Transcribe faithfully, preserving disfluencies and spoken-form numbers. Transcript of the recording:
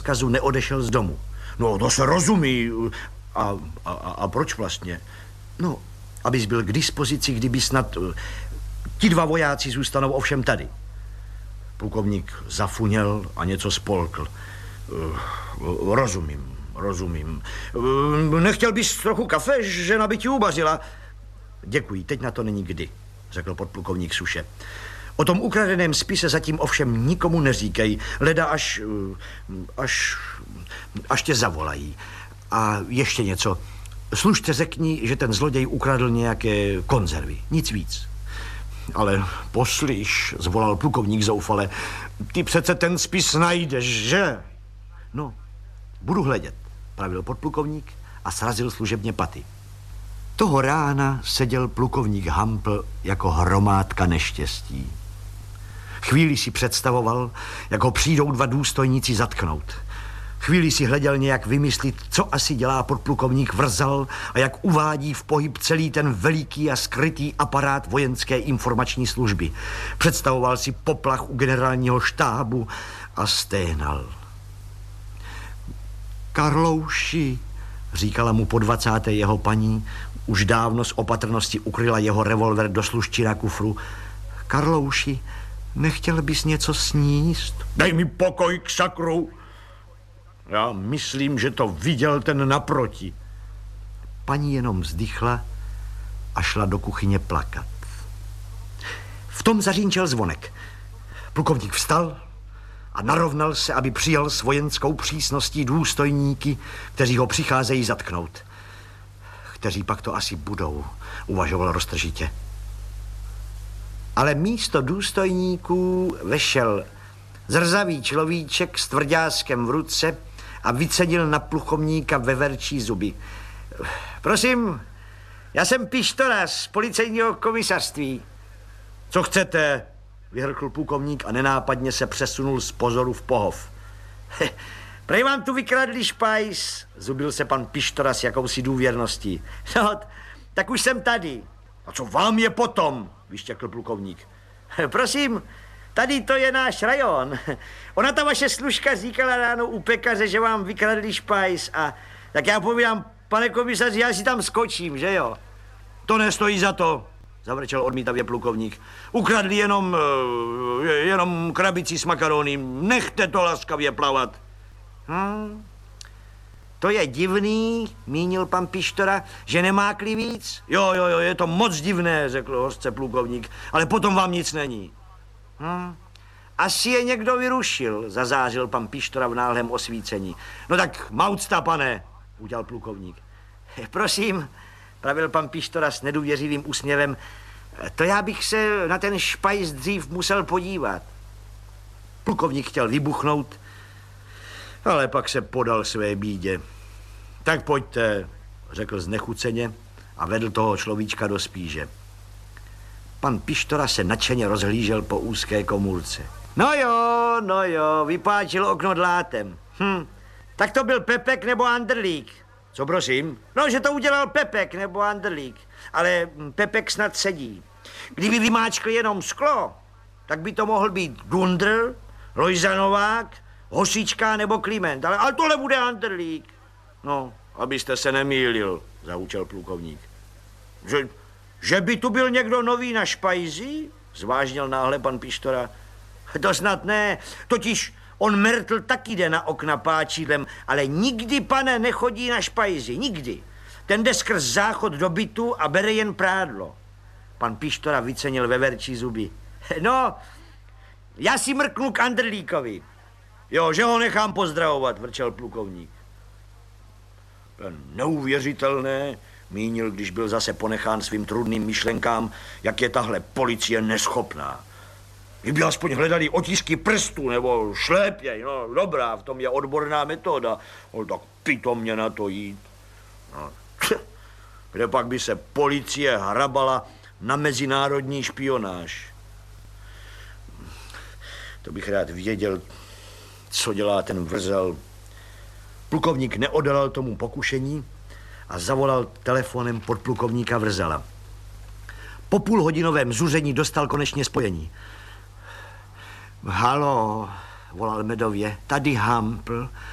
rozkazu neodešel z domu. No, to se rozumí. A, a, a proč vlastně? No, abys byl k dispozici, kdyby snad... Ti dva vojáci zůstanou ovšem tady. Plukovník zafuněl a něco spolkl. Rozumím, rozumím. Nechtěl bys trochu kafe, žena by ti uvařila? Děkuji, teď na to není kdy, řekl podplukovník suše. O tom ukradeném spise zatím ovšem nikomu neříkej, leda až, až, až tě zavolají. A ještě něco. Služce řekni, že ten zloděj ukradl nějaké konzervy, nic víc. Ale poslyš, zvolal plukovník zoufale, ty přece ten spis najdeš, že? No, budu hledět, pravil podplukovník a srazil služebně paty. Toho rána seděl plukovník Hampl jako hromádka neštěstí. Chvíli si představoval, jak ho přijdou dva důstojníci zatknout. Chvíli si hleděl nějak vymyslit, co asi dělá podplukovník Vrzal a jak uvádí v pohyb celý ten veliký a skrytý aparát vojenské informační služby. Představoval si poplach u generálního štábu a stéhnal. Karlouši, říkala mu po dvacáté jeho paní, už dávno z opatrnosti ukryla jeho revolver do služčína kufru. Karlouši, nechtěl bys něco sníst? Dej mi pokoj k sakru. Já myslím, že to viděl ten naproti. Paní jenom vzdychla a šla do kuchyně plakat. V tom zařínčel zvonek. Plukovník vstal a narovnal se, aby přijal s vojenskou přísností důstojníky, kteří ho přicházejí zatknout. Kteří pak to asi budou, uvažoval roztržitě. Ale místo důstojníků vešel zrzavý človíček s tvrdáskem v ruce a vycedil na plukovníka veverčí zuby. Prosím, já jsem Pištora z policejního komisařství. Co chcete? Vyhrkl plukovník a nenápadně se přesunul z pozoru v pohov. Prej vám tu vykradli špajs, zubil se pan Pištora s jakousi důvěrností. No, tak už jsem tady. A co vám je potom? Vyštěkl plukovník. Prosím, tady to je náš rajon. Ona ta vaše služka říkala ráno u pekaře, že vám vykradli špajs a tak já povídám, pane komisaři, já si tam skočím, že jo? To nestojí za to, zavrčel odmítavě plukovník. Ukradli jenom, jenom krabici s makaronem. Nechte to laskavě plavat. Hm. To je divný, mínil pan Pištora, že nemákli víc? Jo, jo, jo, je to moc divné, řekl hořce plukovník, ale potom vám nic není. Hm. Asi je někdo vyrušil, zazářil pan Pištora v náhlém osvícení. No tak maucta, pane, udělal plukovník. Prosím, pravil pan Pištora s nedůvěřivým úsměvem, to já bych se na ten špajs dřív musel podívat. Plukovník chtěl vybuchnout, ale pak se podal své bídě. Tak pojďte, řekl znechuceně a vedl toho človíčka do spíže. Pan Pištora se nadšeně rozhlížel po úzké komůrce. No jo, no jo, vypáčil okno dlátem. Hm, tak to byl Pepek nebo Anderlík. Co prosím? No, že to udělal Pepek nebo Anderlík, ale Pepek snad sedí. Kdyby vymáčkl jenom sklo, tak by to mohl být Dundr, Lojza Novák, Hosička nebo Kliment, ale, ale tohle bude Anderlík. No, abyste se nemýlil, zahučel plukovník. Že, že by tu byl někdo nový na špajzi? Zvážnil náhle pan Pištora. To snad ne, totiž on Mertl taky jde na okna páčidlem, ale nikdy, pane, nechodí na špajzi, nikdy. Ten jde skrz záchod do bytu a bere jen prádlo. Pan Pištora vycenil veverčí zuby. No, já si mrknu k Anderlíkovi. Jo, že ho nechám pozdravovat, vrčel plukovník. Neuvěřitelné, mínil, když byl zase ponechán svým trudným myšlenkám, jak je tahle policie neschopná. Kdyby aspoň hledali otisky prstů nebo šlépěj, no dobrá, v tom je odborná metoda, ale tak pitomně na to jít. No, kde pak by se policie hrabala na mezinárodní špionáž? To bych rád věděl, co dělá ten Vrzal. Plukovník neodolal tomu pokušení a zavolal telefonem podplukovníka Vrzala. Po půlhodinovém zuření dostal konečně spojení. Halo, volal medově, tady Hampl.